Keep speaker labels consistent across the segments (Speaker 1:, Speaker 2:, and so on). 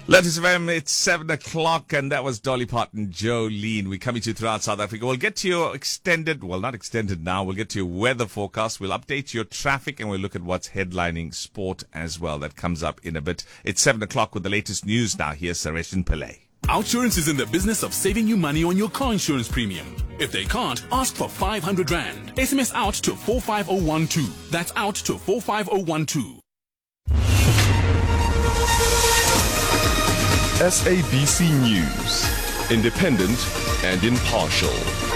Speaker 1: Ladies and gentlemen, it's 7 o'clock, and that was Dolly Parton, Jolene. We're coming to you throughout South Africa. We'll get to your not extended now, we'll get to your weather forecast. We'll update your traffic, and we'll look at what's headlining sport as well. That comes up in a bit. It's 7 o'clock with the latest news now. Here's Sareshin Pillay.
Speaker 2: Outsurance is in the business of saving you money on your car insurance premium. If they can't, ask for 500 Rand. SMS out to 45012. That's out to 45012.
Speaker 3: SABC News, independent and impartial.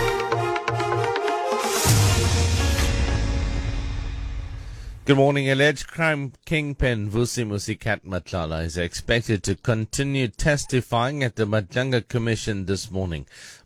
Speaker 4: Good morning. Alleged crime kingpin Vusi Musikat Matlala is expected to continue testifying at the Madlanga Commission this morning.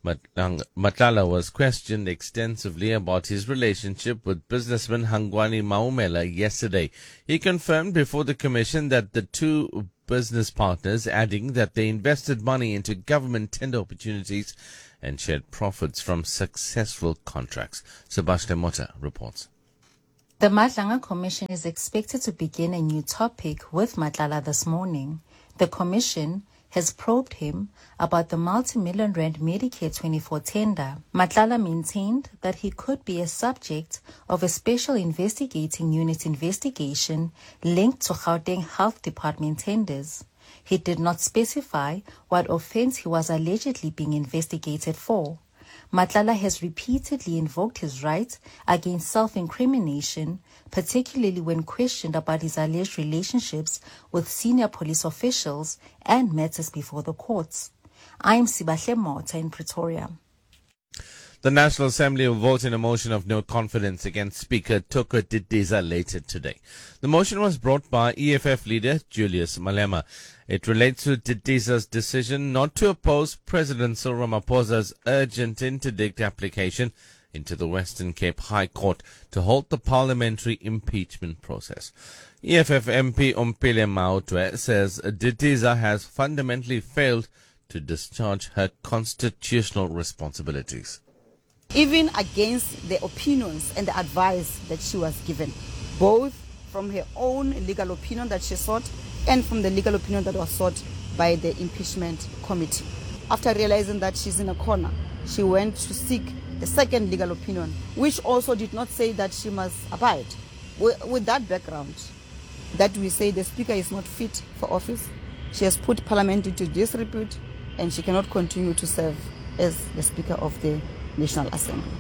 Speaker 4: Matlala was questioned extensively about his relationship with businessman Hangwani Maumela yesterday. He confirmed before the commission that the two business partners, adding that they invested money into government tender opportunities and shared profits from successful contracts. Sebastian Motta reports.
Speaker 5: The Madlanga Commission is expected to begin a new topic with Matlala this morning. The Commission has probed him about the multi-million rand Medicare 24 tender. Matlala maintained that he could be a subject of a special investigating unit investigation linked to Gauteng Health Department tenders. He did not specify what offense he was allegedly being investigated for. Matlala has repeatedly invoked his right against self-incrimination, particularly when questioned about his alleged relationships with senior police officials and matters before the courts. I am Sibahle Mota in Pretoria.
Speaker 4: The National Assembly will vote in a motion of no confidence against Speaker Thoko Didiza later today. The motion was brought by EFF leader Julius Malema. It relates to Didiza's decision not to oppose President Cyril Ramaphosa's urgent interdict application into the Western Cape High Court to halt the parliamentary impeachment process. EFF MP Ompile Mautwe says Didiza has fundamentally failed to discharge her constitutional responsibilities.
Speaker 6: Even against the opinions and the advice that she was given, both from her own legal opinion that she sought and from the legal opinion that was sought by the impeachment committee. After realizing that she's in a corner, she went to seek the second legal opinion, which also did not say that she must abide. With that background, that we say the Speaker is not fit for office, she has put Parliament into disrepute, and she cannot continue to serve as the Speaker of the National Assembly.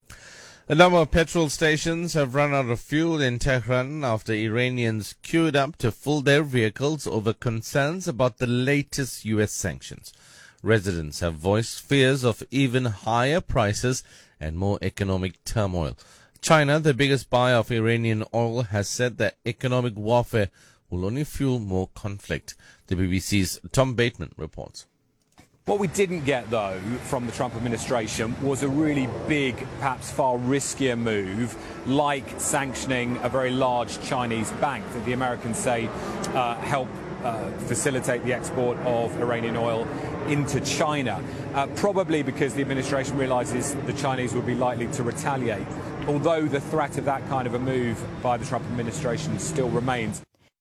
Speaker 4: A number of petrol stations have run out of fuel in Tehran after Iranians queued up to fill their vehicles over concerns about the latest U.S. sanctions. Residents have voiced fears of even higher prices and more economic turmoil. China, the biggest buyer of Iranian oil, has said that economic warfare will only fuel more conflict. The BBC's Tom Bateman reports.
Speaker 7: What we didn't get, though, from the Trump administration was a really big, perhaps far riskier move, like sanctioning a very large Chinese bank that the Americans say help facilitate the export of Iranian oil into China, probably because the administration realizes the Chinese would be likely to retaliate, although the threat of that kind of a move by the Trump administration still remains.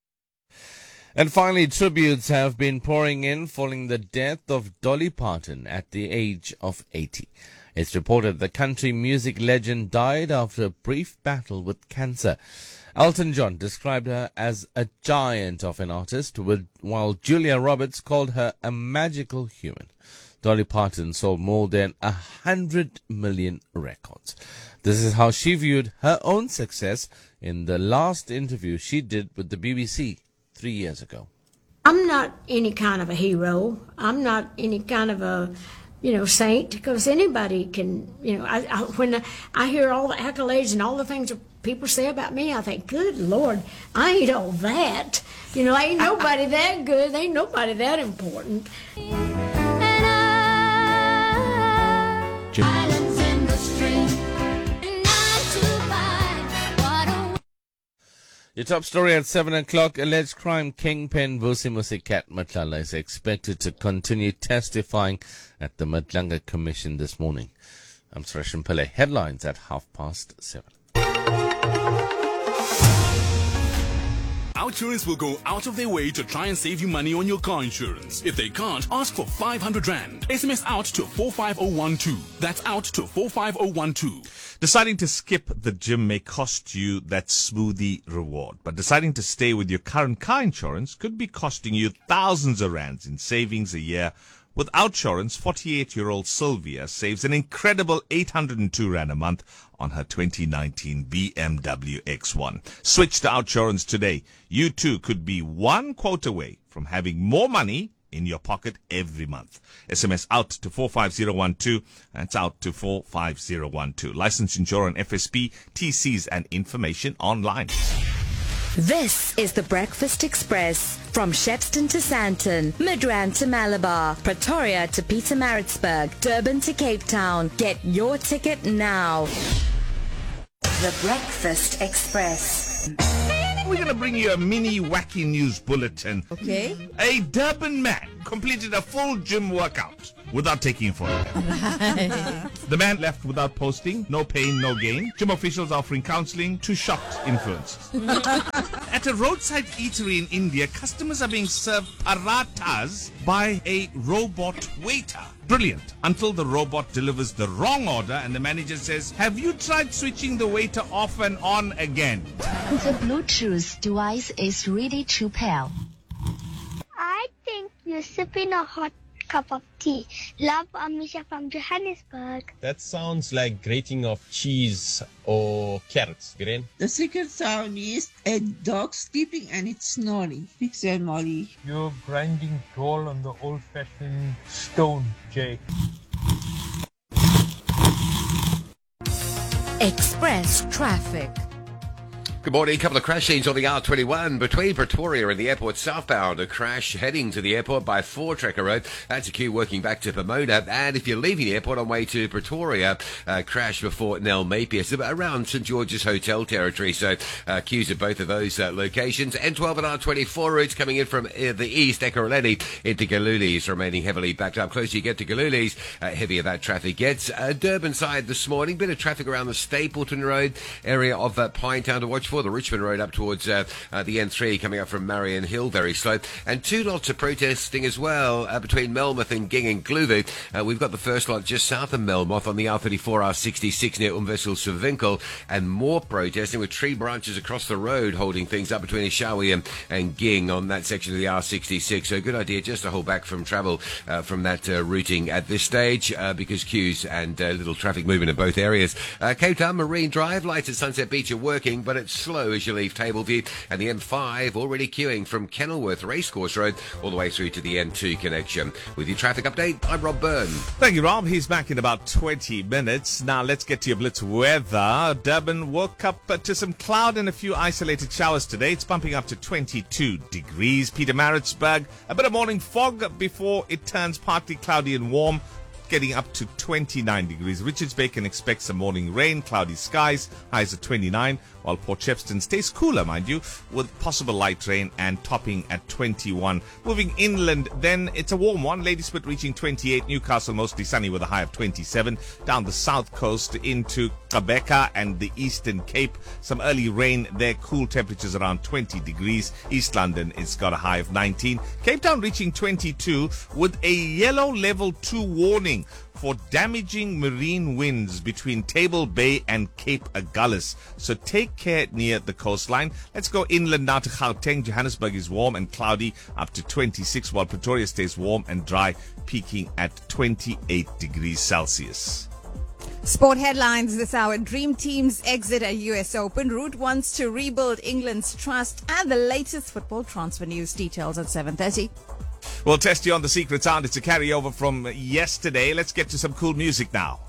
Speaker 4: And finally, tributes have been pouring in following the death of Dolly Parton at the age of 80. It's reported the country music legend died after a brief battle with cancer. Elton John described her as a giant of an artist, while Julia Roberts called her a magical human. Dolly Parton sold more than 100 million records. This is how she viewed her own success in the last interview she did with the BBC 3 years ago.
Speaker 8: I'm not any kind of a hero. I'm not any kind of a, saint, because anybody can, when I hear all the accolades and all the things that people say about me, I think, good Lord, I ain't all that. Ain't nobody that good. Ain't nobody that important.
Speaker 4: Your top story at 7 o'clock. Alleged crime kingpin Vusi Musikat Matlala is expected to continue testifying at the Madlanga Commission this morning. I'm Sareshin Pillay. Headlines at 7:30.
Speaker 2: OUTsurance will go out of their way to try and save you money on your car insurance. If they can't, ask for 500 Rand. SMS out to 45012. That's out to 45012.
Speaker 1: Deciding to skip the gym may cost you that smoothie reward, but deciding to stay with your current car insurance could be costing you thousands of rands in savings a year. With OUTsurance, 48-year-old Sylvia saves an incredible 802 Rand a month on her 2019 BMW X1. Switch to OUTsurance today. You too could be one quote away from having more money in your pocket every month. SMS out to 45012. That's out to 45012. Licensed insurer and FSP, TCs and information online.
Speaker 9: This is the Breakfast Express. From Shepston to Sandton, Midrand to Malabar, Pretoria to Pietermaritzburg, Durban to Cape Town. Get your ticket now. The Breakfast Express.
Speaker 1: We're going to bring you a mini wacky news bulletin.
Speaker 6: Okay.
Speaker 1: A Durban man completed a full gym workout without taking a photo. The man left without posting. No pain, no gain. Gym officials offering counseling to shocked influencers. At a roadside eatery in India, customers are being served parathas by a robot waiter. Brilliant. Until the robot delivers the wrong order and the manager says, "Have you tried switching the waiter off and on again?"
Speaker 10: The Bluetooth device is really too pale.
Speaker 11: I think you're sipping a hot cup of tea. Love, Amisha from Johannesburg.
Speaker 12: That sounds like grating of cheese or carrots, Gren.
Speaker 13: The secret sound is a dog sleeping and it's snoring. Fix it, Molly.
Speaker 14: You're grinding tall on the old-fashioned stone, Jay.
Speaker 9: Express traffic.
Speaker 15: Good morning. A couple of crash scenes on the R21 between Pretoria and the airport southbound. A crash heading to the airport by Voortrekker Road. That's a queue working back to Pomona. And if you're leaving the airport on way to Pretoria, crash before Nel Mapier. So around St George's Hotel territory. So queues at both of those locations. N12 and R24 routes coming in from the east, Ekurhuleni into Galulies, remaining heavily backed up. Closer you get to Galulies, heavier that traffic gets. Durban side this morning. Bit of traffic around the Stapleton Road area of Pinetown to watch for. The Richmond Road up towards the N3 coming up from Marion Hill, very slow. And two lots of protesting as well between Melmoth and Ging and Gluvu. We've got the first lot just south of Melmoth on the R34, R66 near Umwissel Cervinkle, and more protesting with tree branches across the road holding things up between Ishawi and Ging on that section of the R66. So good idea just to hold back from travel from that routing at this stage because queues and little traffic movement in both areas. Cape Town Marine Drive, lights at Sunset Beach are working, but it's slow as you leave Tableview, and the M5 already queuing from Kenilworth Racecourse Road all the way through to the N2 connection. With your traffic update, I'm Rob Byrne.
Speaker 1: Thank you, Rob. He's back in about 20 minutes. Now let's get to your Blitz weather. Durban woke up to some cloud and a few isolated showers today. It's bumping up to 22 degrees. Pietermaritzburg, a bit of morning fog before it turns partly cloudy and warm, getting up to 29 degrees. Richards Bay can expect some morning rain, cloudy skies, highs at 29, while Port Shepston stays cooler, mind you, with possible light rain and topping at 21. Moving inland, then it's a warm one. Ladysmith reaching 28, Newcastle mostly sunny with a high of 27. Down the south coast into Gqeberha and the Eastern Cape, some early rain there, cool temperatures around 20 degrees. East London, it's got a high of 19. Cape Town reaching 22 with a yellow level 2 warning for damaging marine winds between Table Bay and Cape Agulhas. So take care near the coastline. Let's go inland now to Gauteng. Johannesburg is warm and cloudy up to 26, while Pretoria stays warm and dry, peaking at 28 degrees Celsius.
Speaker 16: Sport headlines this hour. Dream Team's exit at US Open. Root wants to rebuild England's trust, and the latest football transfer news. Details at 7:30.
Speaker 1: We'll test you on the secret sound. It's a carryover from yesterday. Let's get to some cool music now.